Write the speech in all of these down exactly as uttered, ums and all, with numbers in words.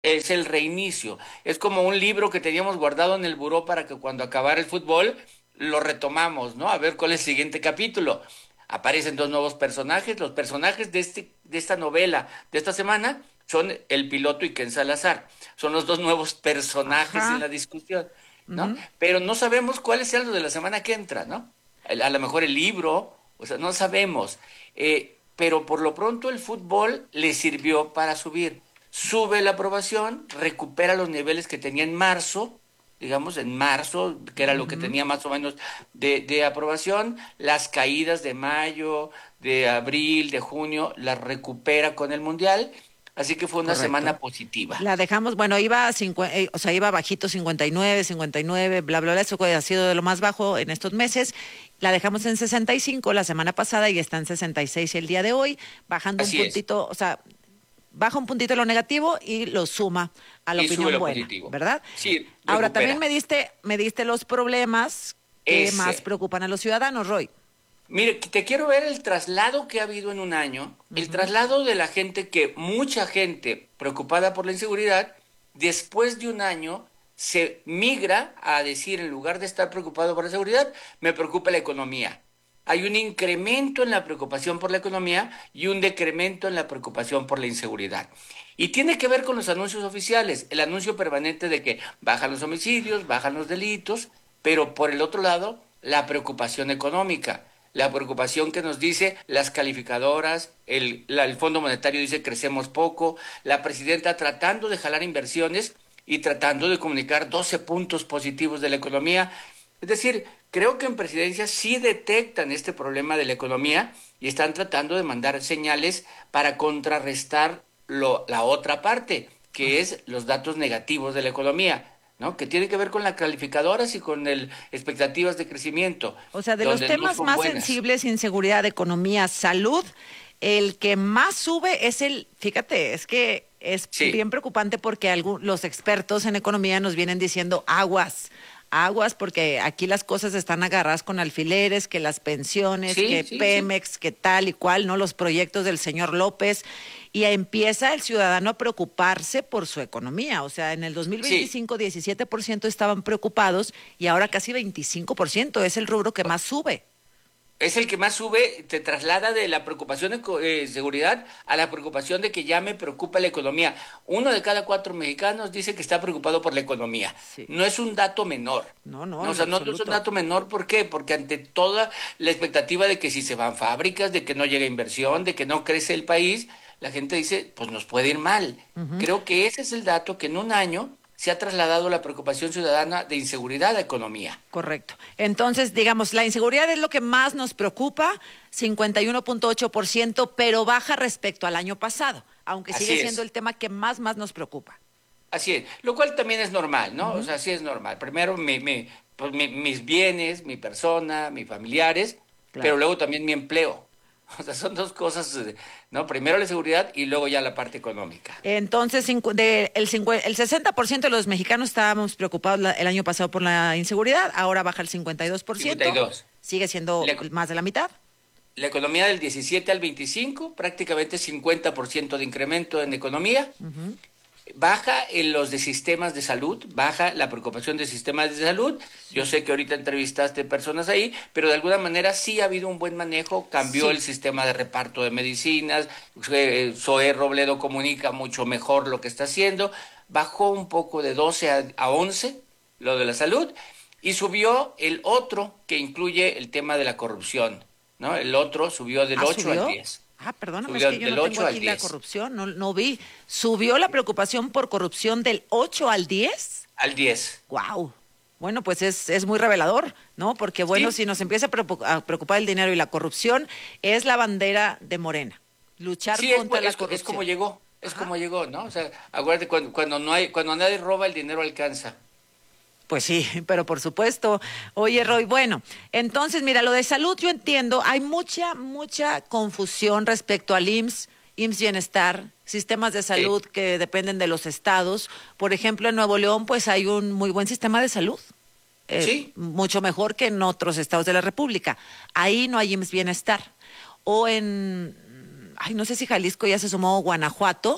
Es el reinicio. Es como un libro que teníamos guardado en el buró para que cuando acabara el fútbol lo retomamos, ¿no? A ver cuál es el siguiente capítulo. Aparecen dos nuevos personajes. Los personajes de este, de esta novela de esta semana son el piloto y Ken Salazar. Son los dos nuevos personajes en Ajá. la discusión, ¿no? Ujú. Pero no sabemos cuáles sean los de la semana que entra, ¿no? El- A lo mejor el libro, o sea, no sabemos. Eh, pero por lo pronto el fútbol le sirvió para subir. Sube la aprobación, recupera los niveles que tenía en marzo, digamos en marzo, que era lo que Ujú. tenía más o menos de, de aprobación, las caídas de mayo, de abril, de junio, las recupera con el Mundial, así que fue una Correcto. semana positiva. La dejamos, bueno, iba a cincu- eh, o sea, iba bajito cincuenta y nueve, cincuenta y nueve, bla, bla, bla, eso ha sido de lo más bajo en estos meses. La dejamos en sesenta y cinco la semana pasada y está en sesenta y seis el día de hoy, bajando un Así es, puntito, o sea, baja un puntito lo negativo y lo suma a la y sube opinión lo buena, positivo. ¿verdad? Sí, Ahora, también recupera. me diste, me diste los problemas que más Ese. preocupan a los ciudadanos, Roy. Mire, te quiero ver el traslado que ha habido en un año, el Ujú. traslado de la gente que, mucha gente preocupada por la inseguridad, después de un año se migra a decir, en lugar de estar preocupado por la seguridad, me preocupa la economía. Hay un incremento en la preocupación por la economía y un decremento en la preocupación por la inseguridad. Y tiene que ver con los anuncios oficiales, el anuncio permanente de que bajan los homicidios, bajan los delitos, pero por el otro lado, la preocupación económica, la preocupación que nos dice las calificadoras, el, la- el Fondo Monetario dice crecemos poco, la presidenta tratando de jalar inversiones y tratando de comunicar doce puntos positivos de la economía. Es decir, creo que en presidencia sí detectan este problema de la economía y están tratando de mandar señales para contrarrestar lo, la otra parte, que Ah. es los datos negativos de la economía. ¿No? Que tiene que ver con las calificadoras y con el expectativas de crecimiento, O sea, de los donde no temas son más buenas. sensibles, inseguridad, economía, salud, el que más sube es el, fíjate, es que es bien Sí, preocupante porque algu- los expertos en economía nos vienen diciendo aguas, aguas, porque aquí las cosas están agarradas con alfileres, que las pensiones, sí, que sí, sí, Pemex, que tal y cual, ¿no? Los proyectos del señor López. Y empieza el ciudadano a preocuparse por su economía. O sea, en el dos mil sí. veinticinco diecisiete por ciento estaban preocupados y ahora casi veinticinco por ciento es el rubro que más sube. Es el que más sube, te traslada de la preocupación de co- eh, seguridad a la preocupación de que ya me preocupa la economía. Uno de cada cuatro mexicanos dice que está preocupado por la economía. Sí. No es un dato menor. No, no, No, o en lo sea, no, no es un absoluto. dato menor, ¿por qué? Porque ante toda la expectativa de que si se van fábricas, de que no llega inversión, de que no crece el país, la gente dice, pues nos puede ir mal. Ujú. Creo que ese es el dato que en un año se ha trasladado la preocupación ciudadana de inseguridad a economía. Correcto. Entonces, digamos, la inseguridad es lo que más nos preocupa, cincuenta y uno punto ocho por ciento, pero baja respecto al año pasado, aunque sigue Así siendo es. el tema que más, más nos preocupa. Así es, lo cual también es normal, ¿no? O Ujú. sea, sí es normal. Primero mi, mi, pues, mi- mis bienes, mi persona, mis familiares, pero Claro. luego también mi empleo. O sea, son dos cosas, eh, ¿no? Primero la seguridad y luego ya la parte económica. Entonces, cincu- de- el, cincu- el sesenta por ciento de los mexicanos estábamos preocupados la- el año pasado por la inseguridad, ahora baja el cincuenta y dos por cincuenta y ciento, dos. sigue siendo La, eco- más de la mitad. la economía del diecisiete al veinticinco, prácticamente cincuenta por ciento de incremento en economía. Ujú. Baja en los de sistemas de salud, baja la preocupación de sistemas de salud. Yo Sí. sé que ahorita entrevistaste personas ahí, pero de alguna manera sí ha habido un buen manejo, cambió el Sí. sistema de reparto de medicinas, eh, Zoé Robledo comunica mucho mejor lo que está haciendo, bajó un poco de doce a, a once lo de la salud y subió el otro que incluye el tema de la corrupción, ¿no? El otro subió del Ah, ocho al subió. diez, Ah, perdóname, es subió que yo del no tengo ocho al aquí la diez, corrupción, no, no vi. ¿Subió la preocupación por corrupción del ocho al diez? al diez. ¡Guau! Bueno, pues es, es muy revelador, ¿no? Porque bueno, Sí, si nos empieza a preocu- a preocupar el dinero y la corrupción, es la bandera de Morena. Luchar sí, es, contra la es, es como corrupción. llegó, es Ajá. como llegó, ¿no? O sea, acuérdate, cuando, cuando no hay, cuando nadie roba, el dinero alcanza. Pues sí, pero por supuesto. Oye, Roy, bueno, entonces mira, lo de salud yo entiendo, hay mucha, mucha confusión respecto al I M S S, I M S S Bienestar, sistemas de Sí, salud que dependen de los estados. Por ejemplo, en Nuevo León, pues hay un muy buen sistema de salud, eh, sí, mucho mejor que en otros estados de la República. Ahí no hay I M S S Bienestar. O en, ay, no sé si Jalisco ya se sumó o Guanajuato,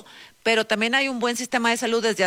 pero también hay un buen sistema de salud desde